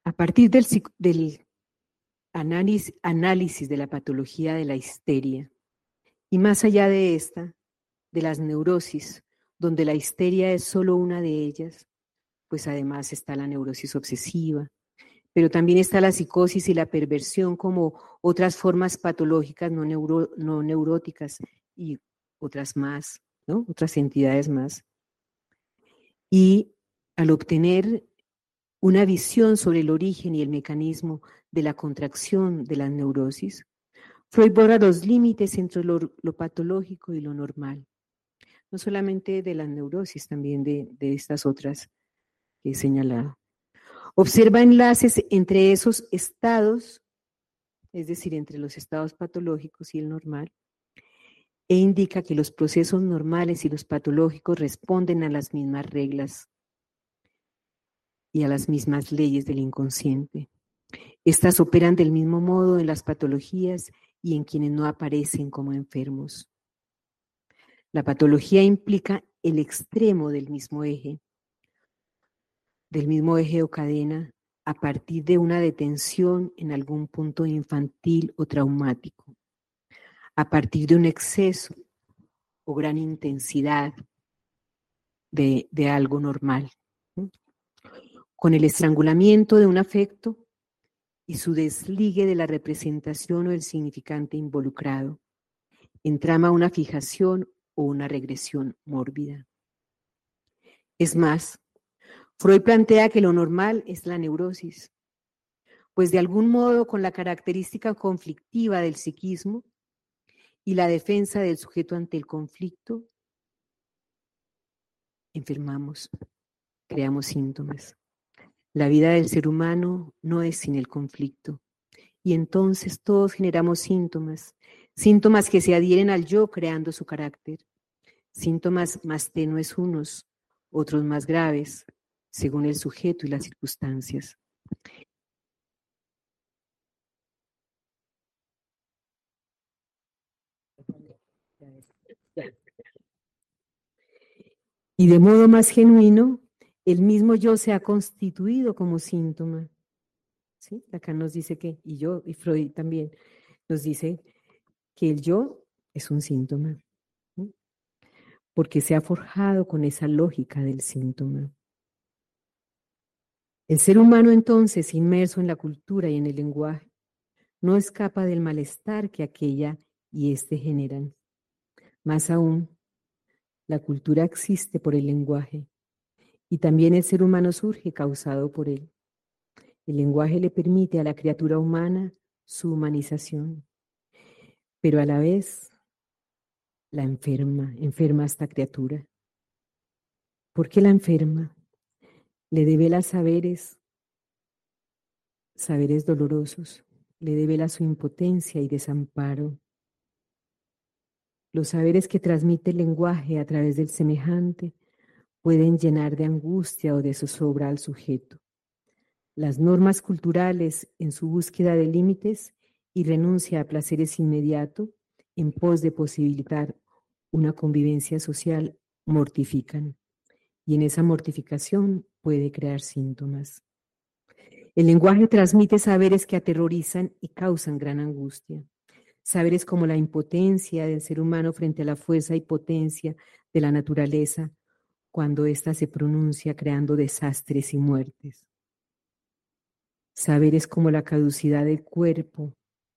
A partir del análisis de la patología de la histeria, y más allá de esta, de las neurosis, donde la histeria es solo una de ellas, pues además está la neurosis obsesiva, pero también está la psicosis y la perversión como otras formas patológicas no neuróticas y otras más, ¿no? Otras entidades más. Y al obtener una visión sobre el origen y el mecanismo de la contracción de las neurosis, Freud borra los límites entre lo patológico y lo normal, no solamente de las neurosis, también de estas otras que he señalado. Observa enlaces entre esos estados, es decir, entre los estados patológicos y el normal, e indica que los procesos normales y los patológicos responden a las mismas reglas y a las mismas leyes del inconsciente. Estas operan del mismo modo en las patologías y en quienes no aparecen como enfermos. La patología implica el extremo del mismo eje o cadena, a partir de una detención en algún punto infantil o traumático, a partir de un exceso o gran intensidad de algo normal, ¿no? Con el estrangulamiento de un afecto y su desligue de la representación o el significante involucrado, entrama una fijación o una regresión mórbida. Es más, Freud plantea que lo normal es la neurosis, pues de algún modo con la característica conflictiva del psiquismo y la defensa del sujeto ante el conflicto, enfermamos, creamos síntomas. La vida del ser humano no es sin el conflicto, y entonces todos generamos síntomas, síntomas que se adhieren al yo creando su carácter, síntomas más tenues unos, otros más graves, según el sujeto y las circunstancias. Y de modo más genuino, el mismo yo se ha constituido como síntoma. ¿Sí? Acá nos dice que, y Freud también, nos dice que el yo es un síntoma, ¿sí? Porque se ha forjado con esa lógica del síntoma. El ser humano entonces, inmerso en la cultura y en el lenguaje, no escapa del malestar que aquella y éste generan. Más aún, la cultura existe por el lenguaje y también el ser humano surge causado por él. El lenguaje le permite a la criatura humana su humanización, pero a la vez la enferma a esta criatura. ¿Por qué la enferma? Le devela saberes dolorosos, le devela su impotencia y desamparo. Los saberes que transmite el lenguaje a través del semejante pueden llenar de angustia o de zozobra al sujeto. Las normas culturales, en su búsqueda de límites y renuncia a placeres inmediatos, en pos de posibilitar una convivencia social, mortifican. Y en esa mortificación puede crear síntomas. El lenguaje transmite saberes que aterrorizan y causan gran angustia. Saberes como la impotencia del ser humano frente a la fuerza y potencia de la naturaleza cuando ésta se pronuncia creando desastres y muertes. Saberes como la caducidad del cuerpo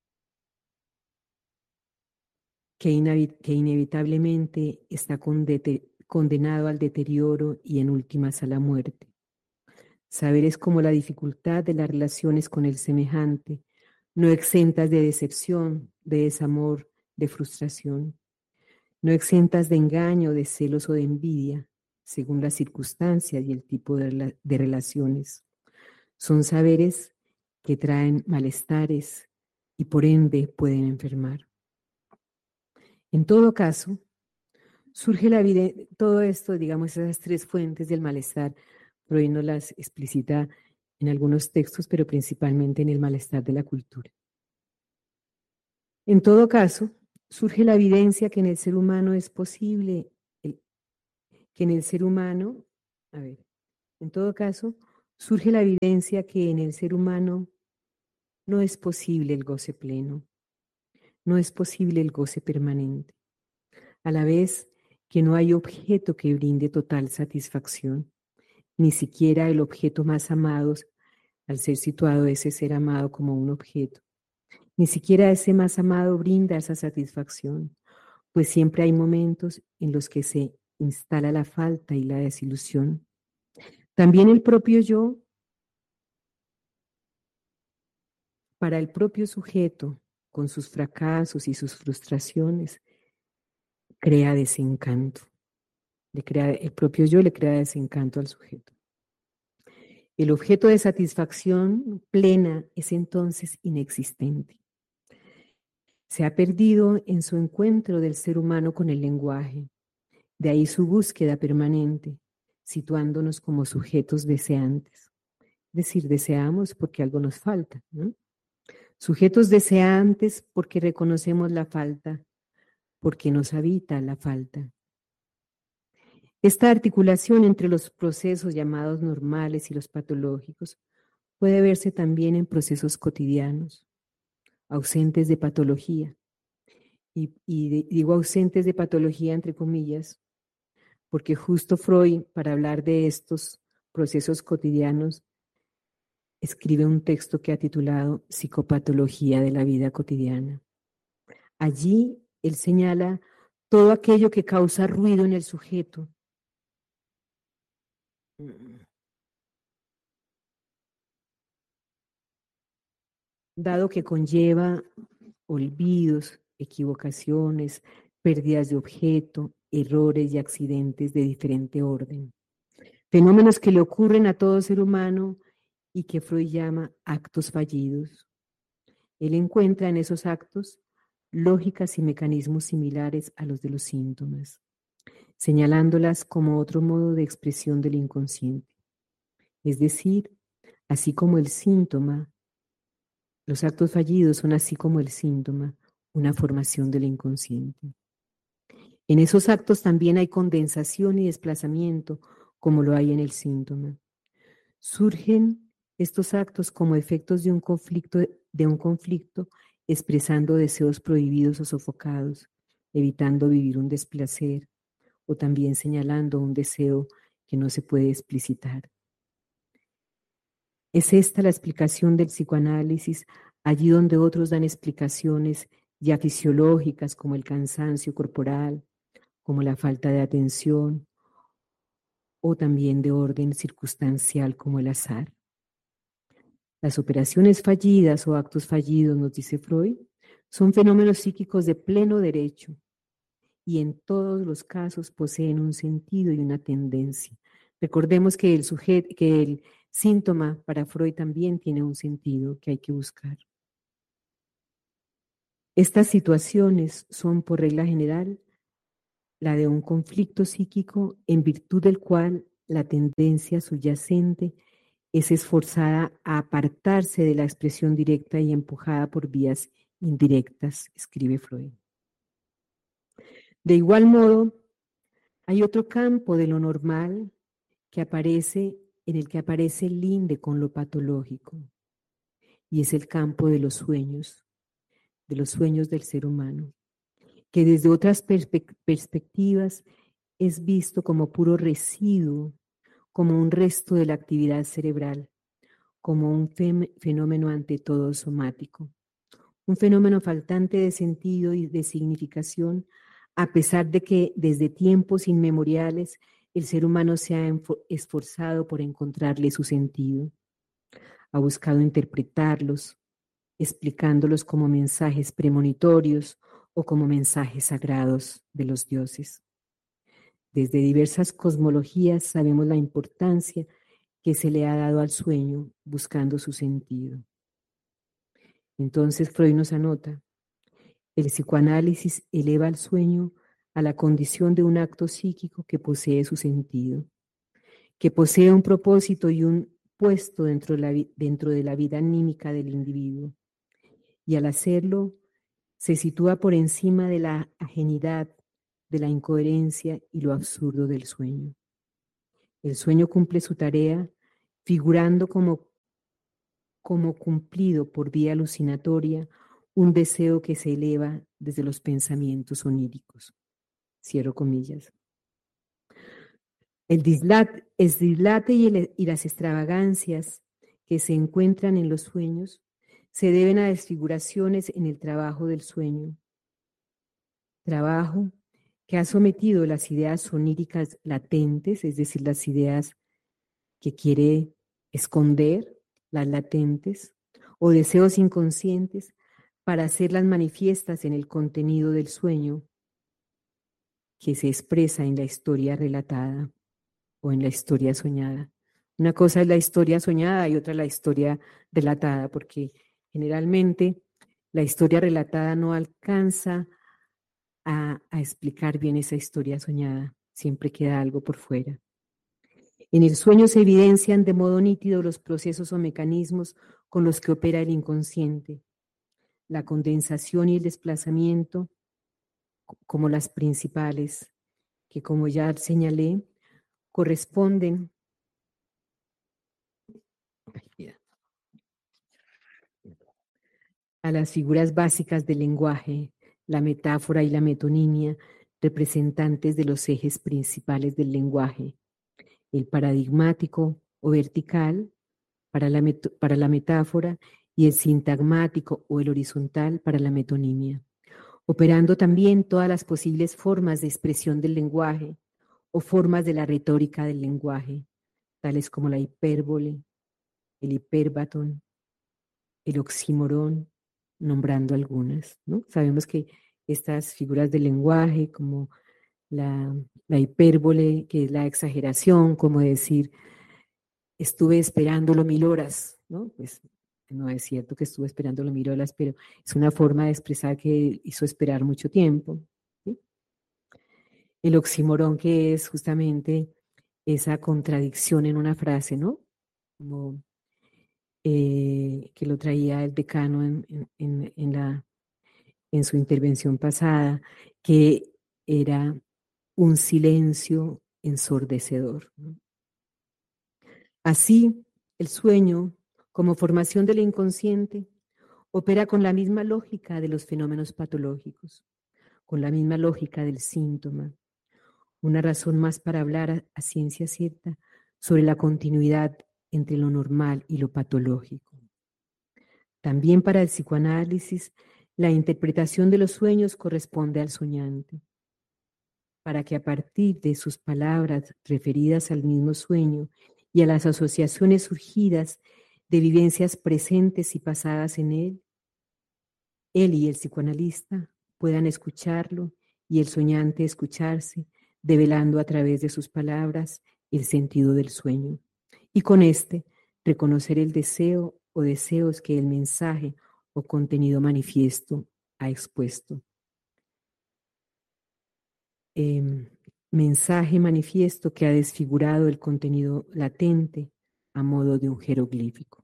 que inevitablemente está condenado al deterioro y en últimas a la muerte. Saberes como la dificultad de las relaciones con el semejante, no exentas de decepción, de desamor, de frustración, no exentas de engaño, de celos o de envidia, según las circunstancias y el tipo de relaciones. Son saberes que traen malestares y por ende pueden enfermar. En todo caso, surge la vida, todo esto, digamos, esas tres fuentes del malestar, Freud nos las explicita en algunos textos, pero principalmente en el malestar de la cultura. En todo caso, surge la evidencia que en el ser humano es posible, que en el ser humano, en todo caso, surge la evidencia que en el ser humano no es posible el goce pleno, no es posible el goce permanente, a la vez que no hay objeto que brinde total satisfacción, ni siquiera el objeto más amado, al ser situado ese ser amado como un objeto. Ni siquiera ese más amado brinda esa satisfacción, pues siempre hay momentos en los que se instala la falta y la desilusión. También el propio yo, para el propio sujeto, con sus fracasos y sus frustraciones, crea desencanto. El propio yo le crea desencanto al sujeto. El objeto de satisfacción plena es entonces inexistente. Se ha perdido en su encuentro del ser humano con el lenguaje. De ahí su búsqueda permanente, situándonos como sujetos deseantes. Es decir, deseamos porque algo nos falta, ¿no? Sujetos deseantes porque reconocemos la falta, porque nos habita la falta. Esta articulación entre los procesos llamados normales y los patológicos puede verse también en procesos cotidianos, ausentes de patología. Y digo ausentes de patología entre comillas, porque justo Freud, para hablar de estos procesos cotidianos, escribe un texto que ha titulado Psicopatología de la vida cotidiana. Allí él señala todo aquello que causa ruido en el sujeto. Dado que conlleva olvidos, equivocaciones, pérdidas de objeto, errores y accidentes de diferente orden. Fenómenos que le ocurren a todo ser humano y que Freud llama actos fallidos. Él encuentra en esos actos lógicas y mecanismos similares a los de los síntomas, señalándolas como otro modo de expresión del inconsciente. Es decir, así como el síntoma, los actos fallidos son así como el síntoma, una formación del inconsciente. En esos actos también hay condensación y desplazamiento, como lo hay en el síntoma. Surgen estos actos como efectos de un conflicto expresando deseos prohibidos o sofocados, evitando vivir un desplacer o también señalando un deseo que no se puede explicitar. Es esta la explicación del psicoanálisis, allí donde otros dan explicaciones ya fisiológicas como el cansancio corporal, como la falta de atención o también de orden circunstancial como el azar. Las operaciones fallidas o actos fallidos, nos dice Freud, son fenómenos psíquicos de pleno derecho y en todos los casos poseen un sentido y una tendencia. Recordemos que que el síntoma para Freud también tiene un sentido que hay que buscar. Estas situaciones son, por regla general, la de un conflicto psíquico en virtud del cual la tendencia subyacente es esforzada a apartarse de la expresión directa y empujada por vías indirectas, escribe Freud. De igual modo, hay otro campo de lo normal en el que aparece el linde con lo patológico, y es el campo de los sueños del ser humano, que desde otras perspectivas es visto como puro residuo, como un resto de la actividad cerebral, como un fenómeno ante todo somático, un fenómeno faltante de sentido y de significación, a pesar de que desde tiempos inmemoriales el ser humano se ha esforzado por encontrarle su sentido, ha buscado interpretarlos, explicándolos como mensajes premonitorios o como mensajes sagrados de los dioses. Desde diversas cosmologías sabemos la importancia que se le ha dado al sueño buscando su sentido. Entonces Freud nos anota, el psicoanálisis eleva al sueño a la condición de un acto psíquico que posee su sentido, que posee un propósito y un puesto dentro de la vida anímica del individuo. Y al hacerlo, se sitúa por encima de la ajenidad, de la incoherencia y lo absurdo del sueño. El sueño cumple su tarea figurando como cumplido por vía alucinatoria un deseo que se eleva desde los pensamientos oníricos. Cierro comillas. El dislate y las extravagancias que se encuentran en los sueños se deben a desfiguraciones en el trabajo del sueño. Trabajo que ha sometido las ideas oníricas latentes, es decir, las ideas que quiere esconder, las latentes, o deseos inconscientes, para hacerlas manifiestas en el contenido del sueño que se expresa en la historia relatada o en la historia soñada. Una cosa es la historia soñada y otra la historia relatada, porque generalmente la historia relatada no alcanza a explicar bien esa historia soñada. Siempre queda algo por fuera. En el sueño se evidencian de modo nítido los procesos o mecanismos con los que opera el inconsciente, la condensación y el desplazamiento como las principales, que como ya señalé, corresponden a las figuras básicas del lenguaje, la metáfora y la metonimia, representantes de los ejes principales del lenguaje, el paradigmático o vertical para la metáfora y el sintagmático o el horizontal para la metonimia, operando también todas las posibles formas de expresión del lenguaje o formas de la retórica del lenguaje, tales como la hipérbole, el hipérbaton, el oxímoron, nombrando algunas, ¿no? Sabemos que estas figuras del lenguaje, como la hipérbole, que es la exageración, como decir, estuve esperándolo 1000 horas, ¿no? Pues no es cierto que estuve esperándolo 1000 horas, pero es una forma de expresar que hizo esperar mucho tiempo, ¿sí? El oxímoron, que es justamente esa contradicción en una frase, ¿no? Como que lo traía el decano en su intervención pasada, que era un silencio ensordecedor, ¿no? Así, el sueño, como formación del inconsciente, opera con la misma lógica de los fenómenos patológicos, con la misma lógica del síntoma. Una razón más para hablar a ciencia cierta sobre la continuidad entre lo normal y lo patológico. También para el psicoanálisis, la interpretación de los sueños corresponde al soñante, para que a partir de sus palabras referidas al mismo sueño y a las asociaciones surgidas de vivencias presentes y pasadas en él y el psicoanalista puedan escucharlo y el soñante escucharse, develando a través de sus palabras el sentido del sueño. Y con este, reconocer el deseo o deseos que el mensaje o contenido manifiesto ha expuesto. Mensaje manifiesto que ha desfigurado el contenido latente a modo de un jeroglífico.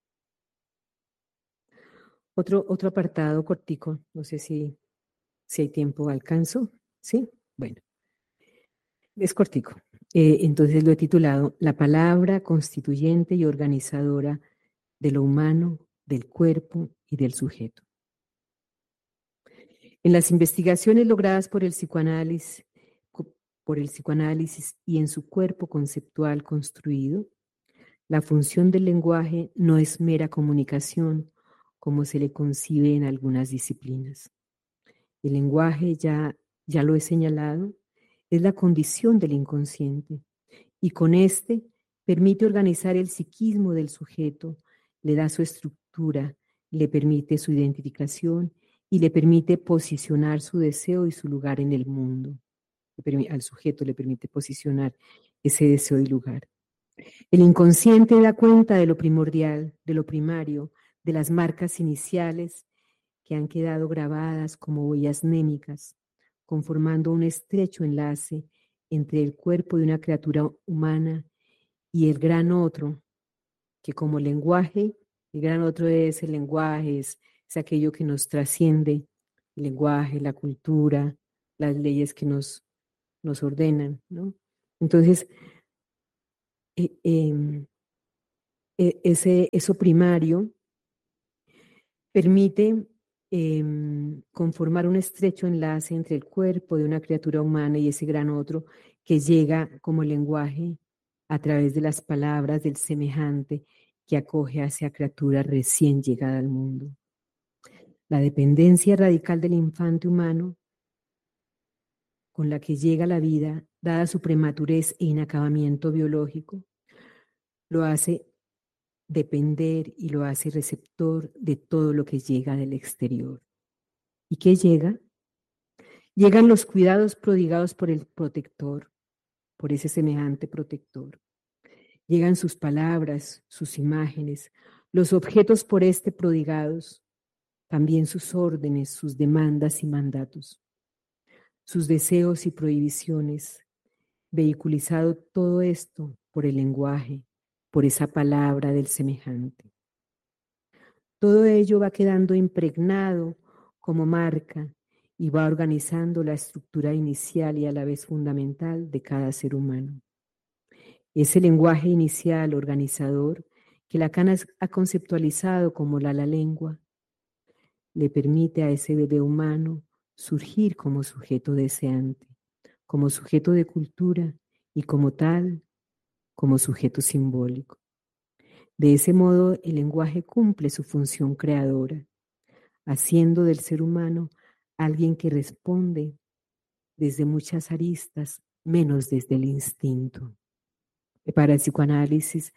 Otro apartado cortico, no sé si hay tiempo, alcanzo, ¿sí? Bueno, es cortico. Entonces lo he titulado La palabra constituyente y organizadora de lo humano, del cuerpo y del sujeto. En las investigaciones logradas por el psicoanálisis y en su cuerpo conceptual construido, la función del lenguaje no es mera comunicación, como se le concibe en algunas disciplinas. El lenguaje, ya lo he señalado, es la condición del inconsciente y con este permite organizar el psiquismo del sujeto, le da su estructura, le permite su identificación y le permite posicionar su deseo y su lugar en el mundo. Al sujeto le permite posicionar ese deseo y lugar. El inconsciente da cuenta de lo primordial, de lo primario, de las marcas iniciales que han quedado grabadas como huellas némicas, conformando un estrecho enlace entre el cuerpo de una criatura humana y el gran otro, que como lenguaje, el gran otro es el lenguaje, es aquello que nos trasciende, el lenguaje, la cultura, las leyes que nos ordenan, ¿no? Entonces, eh, em, eso primario permite conformar un estrecho enlace entre el cuerpo de una criatura humana y ese gran otro que llega como lenguaje a través de las palabras del semejante que acoge a esa criatura recién llegada al mundo. La dependencia radical del infante humano con la que llega la vida, dada su prematurez e inacabamiento biológico, lo hace depender y lo hace receptor de todo lo que llega del exterior. ¿Y qué llega? Llegan los cuidados prodigados por el protector, por ese semejante protector. Llegan sus palabras, sus imágenes, los objetos por este prodigados, también sus órdenes, sus demandas y mandatos, sus deseos y prohibiciones, vehiculizado todo esto por el lenguaje, por esa palabra del semejante. Todo ello va quedando impregnado como marca y va organizando la estructura inicial y a la vez fundamental de cada ser humano. Ese lenguaje inicial organizador que Lacan ha conceptualizado como la lengua, le permite a ese bebé humano surgir como sujeto deseante, como sujeto de cultura y como tal, como sujeto simbólico. De ese modo, el lenguaje cumple su función creadora, haciendo del ser humano alguien que responde desde muchas aristas, menos desde el instinto. Para el psicoanálisis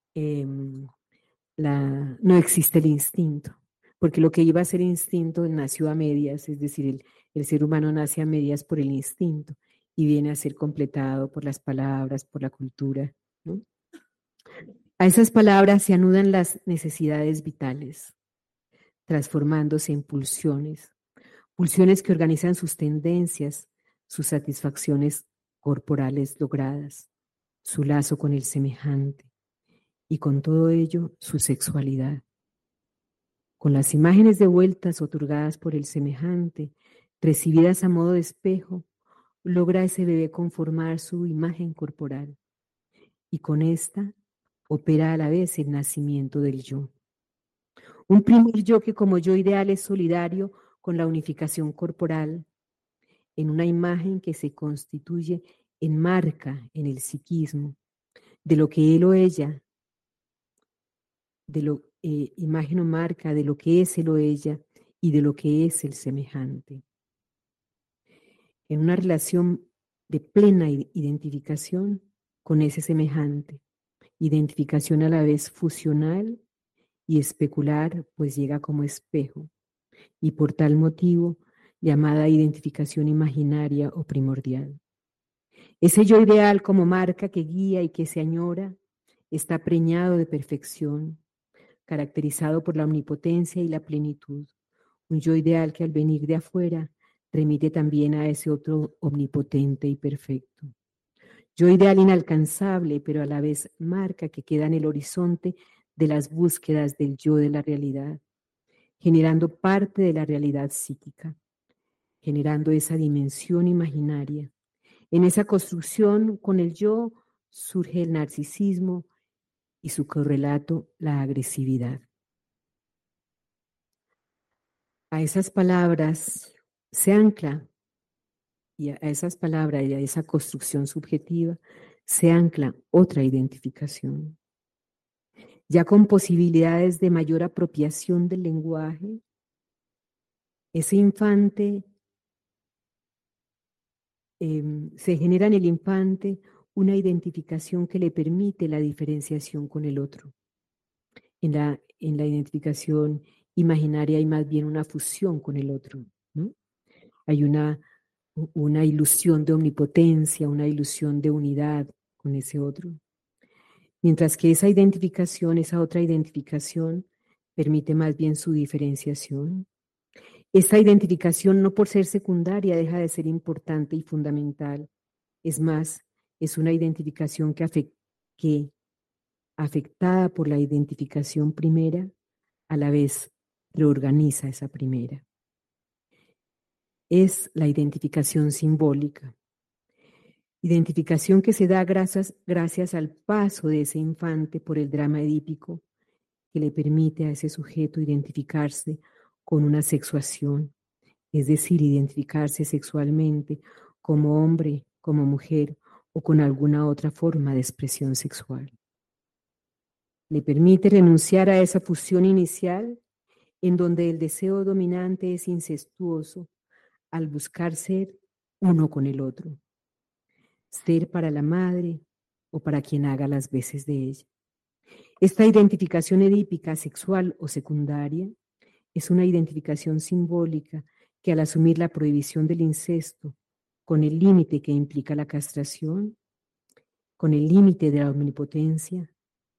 no existe el instinto, porque lo que iba a ser instinto nació a medias, es decir, el ser humano nace a medias por el instinto y viene a ser completado por las palabras, por la cultura, ¿no? A esas palabras se anudan las necesidades vitales, transformándose en pulsiones, pulsiones que organizan sus tendencias, sus satisfacciones corporales logradas, su lazo con el semejante y con todo ello su sexualidad. Con las imágenes devueltas otorgadas por el semejante, recibidas a modo de espejo, logra ese bebé conformar su imagen corporal y con esta opera a la vez el nacimiento del yo. Un primer yo que como yo ideal es solidario con la unificación corporal, en una imagen que se constituye en marca en el psiquismo, de lo que él o ella, de lo imagen o marca de lo que es él o ella y de lo que es el semejante. En una relación de plena identificación con ese semejante, identificación a la vez fusional y especular, pues llega como espejo, y por tal motivo llamada identificación imaginaria o primordial. Ese yo ideal como marca que guía y que se añora está preñado de perfección, caracterizado por la omnipotencia y la plenitud. Un yo ideal que al venir de afuera remite también a ese otro omnipotente y perfecto. Yo ideal inalcanzable, pero a la vez marca que queda en el horizonte de las búsquedas del yo de la realidad, generando parte de la realidad psíquica, generando esa dimensión imaginaria. En esa construcción con el yo surge el narcisismo y su correlato, la agresividad. A esas palabras se ancla, y a esas palabras y a esa construcción subjetiva se ancla otra identificación, ya con posibilidades de mayor apropiación del lenguaje. Ese infante, se genera en el infante una identificación que le permite la diferenciación con el otro. En la identificación imaginaria hay más bien una fusión con el otro, ¿no? Hay una ilusión de omnipotencia, una ilusión de unidad con ese otro. Mientras que esa identificación, esa otra identificación, permite más bien su diferenciación. Esta identificación, no por ser secundaria, deja de ser importante y fundamental. Es más, es una identificación que afectada por la identificación primera, a la vez reorganiza esa primera. Es la identificación simbólica. Identificación que se da gracias al paso de ese infante por el drama edípico que le permite a ese sujeto identificarse con una sexuación, es decir, identificarse sexualmente como hombre, como mujer o con alguna otra forma de expresión sexual. Le permite renunciar a esa fusión inicial en donde el deseo dominante es incestuoso al buscar ser uno con el otro, ser para la madre o para quien haga las veces de ella. Esta identificación edípica sexual o secundaria es una identificación simbólica que al asumir la prohibición del incesto con el límite que implica la castración, con el límite de la omnipotencia,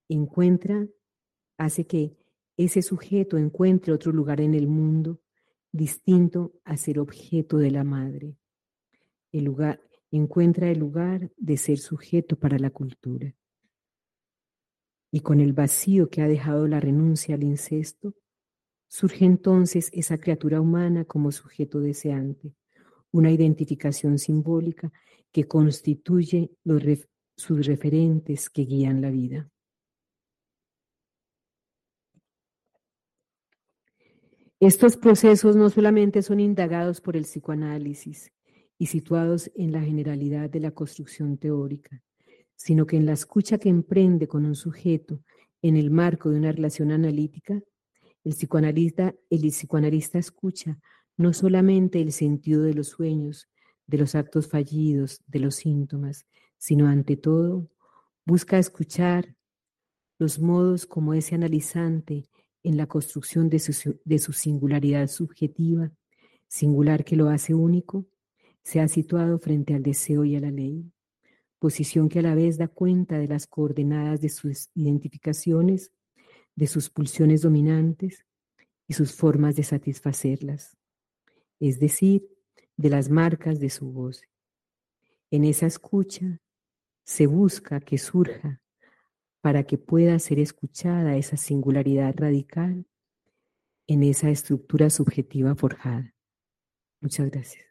hace que ese sujeto encuentre otro lugar en el mundo distinto a ser objeto de la madre. Encuentra el lugar de ser sujeto para la cultura. Y con el vacío que ha dejado la renuncia al incesto, surge entonces esa criatura humana como sujeto deseante, una identificación simbólica que constituye sus referentes que guían la vida. Estos procesos no solamente son indagados por el psicoanálisis y situados en la generalidad de la construcción teórica, sino que en la escucha que emprende con un sujeto en el marco de una relación analítica, el psicoanalista escucha no solamente el sentido de los sueños, de los actos fallidos, de los síntomas, sino ante todo busca escuchar los modos como ese analizante en la construcción de su singularidad subjetiva, singular que lo hace único, se ha situado frente al deseo y a la ley, posición que a la vez da cuenta de las coordenadas de sus identificaciones, de sus pulsiones dominantes y sus formas de satisfacerlas, es decir, de las marcas de su voz. En esa escucha se busca que surja para que pueda ser escuchada esa singularidad radical en esa estructura subjetiva forjada. Muchas gracias.